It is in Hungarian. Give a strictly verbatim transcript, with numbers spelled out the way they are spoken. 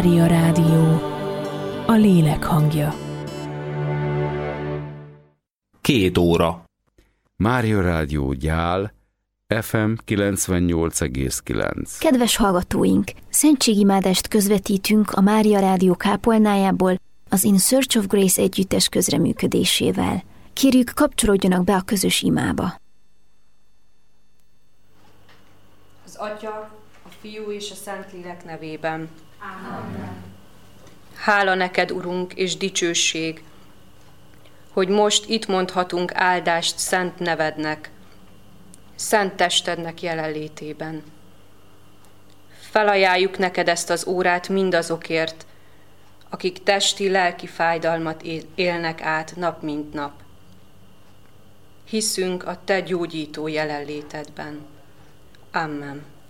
Mária Rádió, a lélek hangja. Két óra. Mária Rádió Gyál, ef em kilencvennyolc egész kilenc. Kedves hallgatóink! Szentségimádást közvetítünk a Mária Rádió kápolnájából az In Search of Grace együttes közreműködésével. Kérjük, kapcsolódjanak be a közös imába. Az Atya, a Fiú és a Szentlélek nevében. Amen. Hála neked, Urunk, és dicsőség, hogy most itt mondhatunk áldást szent nevednek, szent testednek jelenlétében. Felajánljuk neked ezt az órát mindazokért, akik testi-lelki fájdalmat élnek át nap mint nap. Hiszünk a te gyógyító jelenlétedben. Amen.